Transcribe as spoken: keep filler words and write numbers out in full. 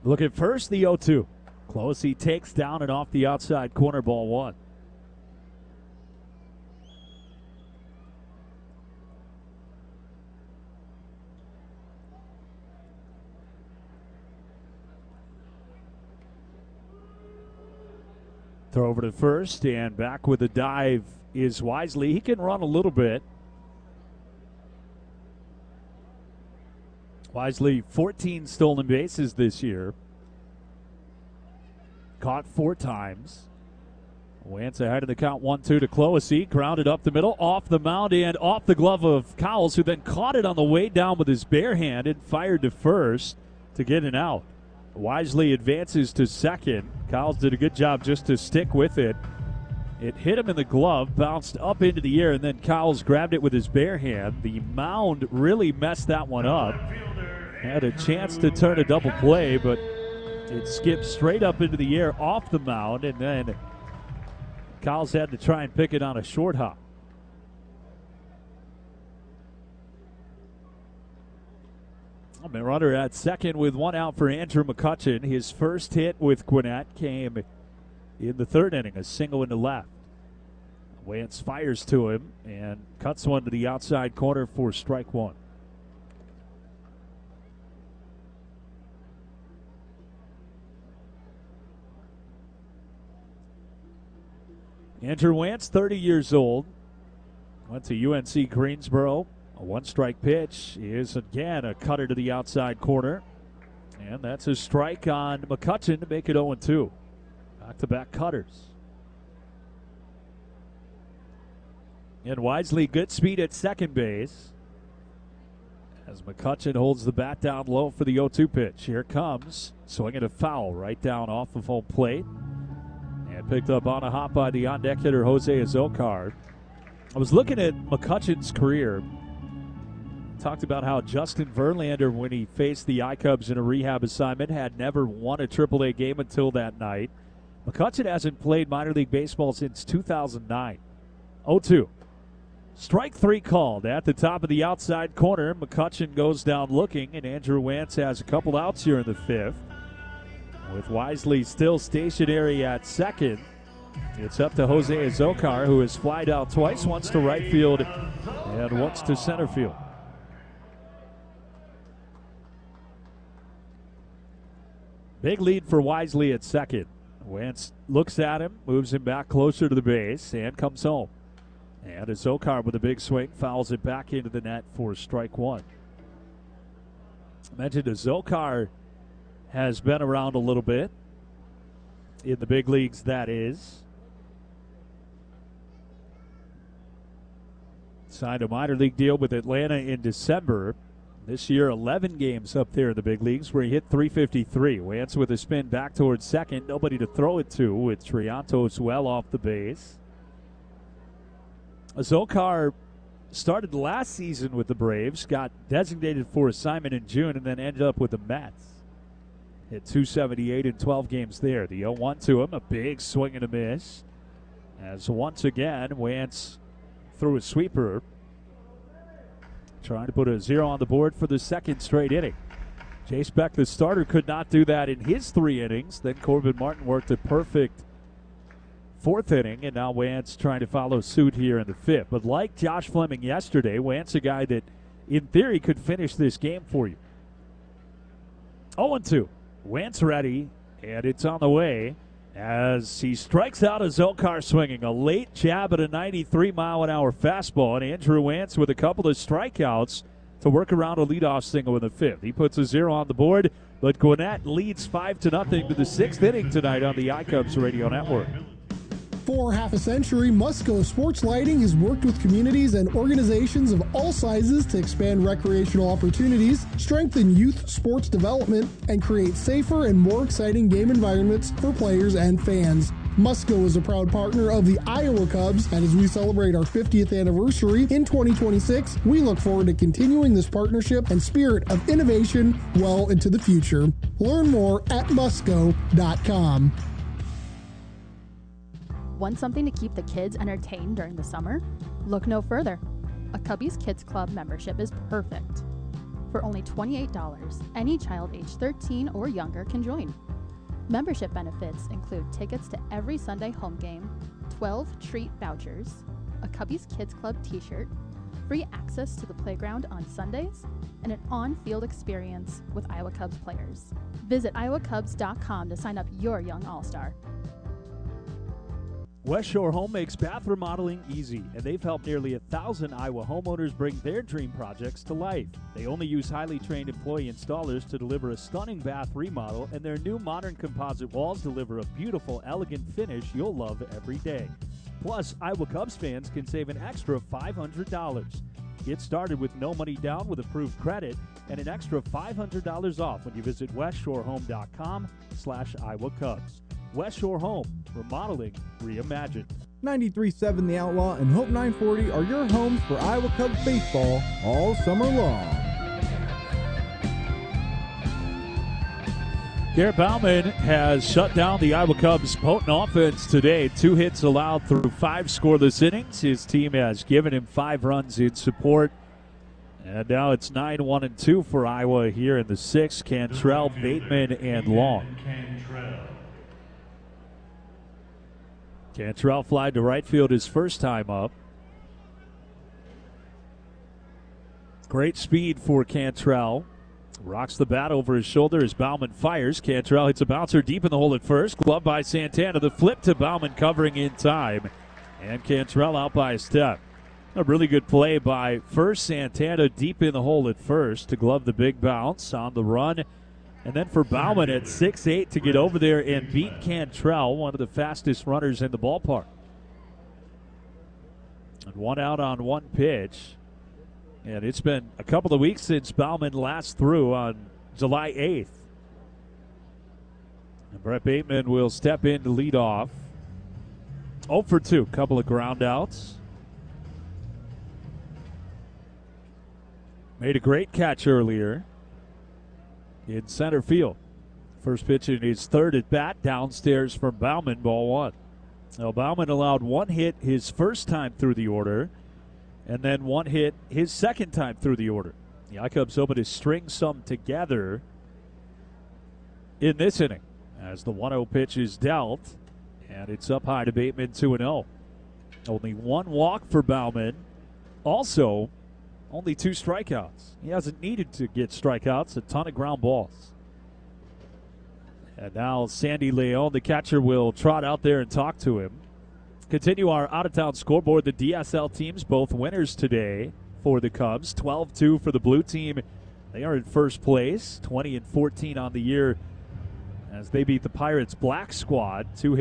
Look at first, the oh two. Close, he takes down and off the outside corner, ball one. Throw over to first, and back with the dive is Wisely. He can run a little bit. Wisely, fourteen stolen bases this year. Caught four times. Wentz ahead of the count, one two to Clohessy. Grounded up the middle, off the mound, and off the glove of Cowles, who then caught it on the way down with his bare hand and fired to first to get an out. Wisely advances to second. Cowles did a good job just to stick with it. It hit him in the glove, bounced up into the air, and then Cowles grabbed it with his bare hand. The mound really messed that one up. Had a chance to turn a double play, but it skipped straight up into the air off the mound, and then Cowles had to try and pick it on a short hop. A runner at second with one out for Andrew McCutchen. His first hit with Gwinnett came in the third inning, a single into left. Wentz fires to him and cuts one to the outside corner for strike one. Andrew Wentz, thirty years old, went to U N C Greensboro. A one-strike pitch is again a cutter to the outside corner. And that's a strike on McCutchen to make it oh two. Back-to-back cutters. And Wisely, good speed at second base. As McCutchen holds the bat down low for the oh two pitch. Here comes, swinging a foul right down off of home plate. And picked up on a hop by the on-deck hitter, Jose Azocar. I was looking at McCutchen's career. Talked about how Justin Verlander, when he faced the I-Cubs in a rehab assignment, had never won a triple A game until that night. McCutchen hasn't played minor league baseball since two thousand nine. oh two. Strike three called at the top of the outside corner. McCutchen goes down looking, and Andrew Wentz has a couple outs here in the fifth. With Wisely still stationary at second, it's up to Jose Azocar, who has flied out twice, once to right field and once to center field. Big lead for Wisely at second. Wentz looks at him, moves him back closer to the base, and comes home. And Azocar with a big swing fouls it back into the net for strike one. I mentioned Azocar has been around a little bit. In the big leagues, that is. Signed a minor league deal with Atlanta in December. This year, eleven games up there in the big leagues where he hit three fifty-three. Wentz with a spin back towards second. Nobody to throw it to with Triantos well off the base. Azocar started last season with the Braves, got designated for assignment in June, and then ended up with the Mets. Hit two seventy-eight in twelve games there. The oh one to him, a big swing and a miss. As once again, Wentz threw a sweeper, trying to put a zero on the board for the second straight inning. Chase Beck, the starter, could not do that in his three innings. Then Corbin Martin worked a perfect fourth inning, and now Wentz trying to follow suit here in the fifth. But like Josh Fleming yesterday, Wentz a guy that, in theory, could finish this game for you. oh two. Wentz ready, and it's on the way as he strikes out Azocar swinging. A late jab at a ninety-three mile an hour fastball, and Andrew Wentz with a couple of strikeouts to work around a leadoff single in the fifth. He puts a zero on the board, but Gwinnett leads five to nothing to the sixth inning tonight on the I-Cubs Radio Network. For half a century, Musco Sports Lighting has worked with communities and organizations of all sizes to expand recreational opportunities, strengthen youth sports development, and create safer and more exciting game environments for players and fans. Musco is a proud partner of the Iowa Cubs, and as we celebrate our fiftieth anniversary in twenty twenty-six, we look forward to continuing this partnership and spirit of innovation well into the future. Learn more at musco dot com. Want something to keep the kids entertained during the summer? Look no further. A Cubbies Kids Club membership is perfect. For only twenty-eight dollars, any child age thirteen or younger can join. Membership benefits include tickets to every Sunday home game, twelve treat vouchers, a Cubbies Kids Club t-shirt, free access to the playground on Sundays, and an on-field experience with Iowa Cubs players. Visit iowa cubs dot com to sign up your young all-star. West Shore Home makes bath remodeling easy, and they've helped nearly a thousand Iowa homeowners bring their dream projects to life. They only use highly trained employee installers to deliver a stunning bath remodel, and their new modern composite walls deliver a beautiful, elegant finish you'll love every day. Plus, Iowa Cubs fans can save an extra five hundred dollars. Get started with no money down with approved credit and an extra five hundred dollars off when you visit west shore home dot com slash Iowa Cubs. West Shore Home, remodeling reimagined. ninety-three point seven The Outlaw and Hope nine forty are your homes for Iowa Cubs baseball all summer long. Garrett Bauman has shut down the Iowa Cubs' potent offense today. Two hits allowed through five scoreless innings. His team has given him five runs in support. And now it's nine one and two for Iowa here in the sixth. Cantrell, Bateman, and Long. Cantrell flied to right field his first time up. Great speed for Cantrell. Rocks the bat over his shoulder as Bauman fires. Cantrell hits a bouncer deep in the hole at first. Glove by Santana. The flip to Bauman covering in time. And Cantrell out by a step. A really good play by first Santana deep in the hole at first to glove the big bounce on the run. And then for Bauman at six eight to get over there and beat Cantrell, one of the fastest runners in the ballpark. And one out on one pitch. And it's been a couple of weeks since Bauman last threw on July eighth. And Brett Bateman will step in to lead off. oh for two, couple of ground outs. Made a great catch earlier in center field. First pitch in his third at bat, downstairs from Bauman, ball one. Now Bauman allowed one hit his first time through the order, and then one hit his second time through the order. The I-Cubs hoping to string some together in this inning as the one oh pitch is dealt, and it's up high to Bateman, two and oh. Only one walk for Bauman. Also, only two strikeouts. He hasn't needed to get strikeouts, a ton of ground balls. And now Sandy Leon, the catcher, will trot out there and talk to him. Continue our out-of-town scoreboard. The D S L teams, both winners today for the Cubs. twelve two for the blue team. They are in first place, twenty and fourteen on the year as they beat the Pirates' black squad. Two